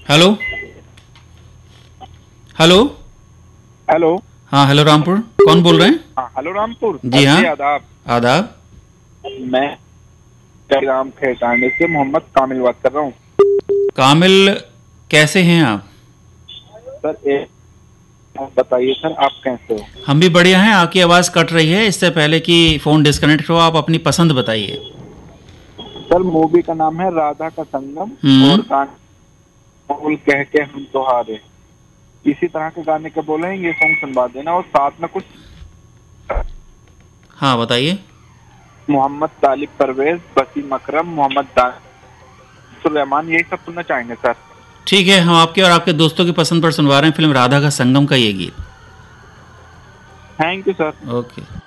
Hello hello. Hello. हाँ hello Rampur, कौन बोल रहे हैं? हाँ हेलो रामपुर। जी हाँ। आदाब। आदाब। मैं राम खेतांडे से मोहम्मद कामिल बात कर रहा हूँ। कामिल, कैसे हैं आप? सर एक आप बताइए सर, आप कैसे हो? हम भी बढ़िया हैं। आपकी आवाज़ कट रही है, इससे पहले कि फ़ोन डिस्कनेक्ट हो आप अपनी पसंद बताइए। सर मूवी का नाम है राधा का संगम हम्म। और गाना बोल कह के हम तो हारे। इसी तरह के गाने के बोले हैं, ये सॉन्ग सुनवा देना और साथ में कुछ हाँ बताइए। मोहम्मद तालिब परवेज, वसीम अकरम, मोहम्मद रहमान, यही सब सुनना चाहेंगे सर। ठीक है, हम आपके और आपके दोस्तों की पसंद पर सुनवा रहे हैं फिल्म राधा का संगम का ये गीत। Thank you sir. ओके।